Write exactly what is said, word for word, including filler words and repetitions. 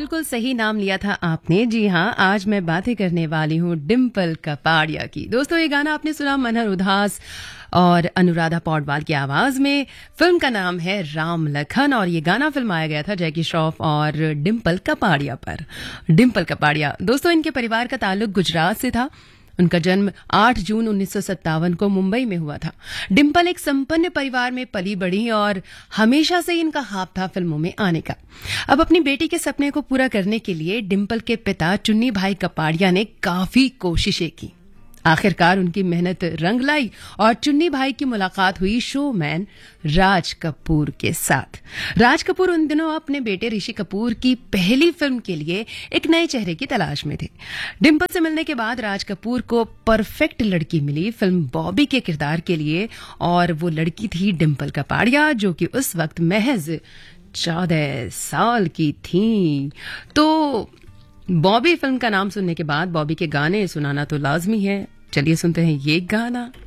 बिल्कुल सही नाम लिया था आपने। जी हाँ, आज मैं बातें करने वाली हूँ डिम्पल कपाड़िया की। दोस्तों, ये गाना आपने सुना मनहर उदास और अनुराधा पौडवाल की आवाज में। फिल्म का नाम है राम लखन और ये गाना फिल्माया गया था जैकी श्रॉफ और डिम्पल कपाड़िया पर। डिम्पल कपाड़िया दोस्तों, इनके परिवार का ताल्लुक गुजरात से था। उनका जन्म आठ जून उन्नीस सौ सत्तावन को मुंबई में हुआ था। डिम्पल एक संपन्न परिवार में पली बढ़ी और हमेशा से इनका ख्वाब था फिल्मों में आने का। अब अपनी बेटी के सपने को पूरा करने के लिए डिम्पल के पिता चुन्नी भाई कपाड़िया ने काफी कोशिशें की। आखिरकार उनकी मेहनत रंग लाई और चुन्नी भाई की मुलाकात हुई शोमैन राज कपूर के साथ। राज कपूर उन दिनों अपने बेटे ऋषि कपूर की पहली फिल्म के लिए एक नए चेहरे की तलाश में थे। डिम्पल से मिलने के बाद राज कपूर को परफेक्ट लड़की मिली फिल्म बॉबी के किरदार के लिए, और वो लड़की थी डिम्पल कपाड़िया, जो कि उस वक्त महज चौदह साल की थी। तो बॉबी फिल्म का नाम सुनने के बाद बॉबी के गाने सुनाना तो लाजमी है। चलिए सुनते हैं ये गाना।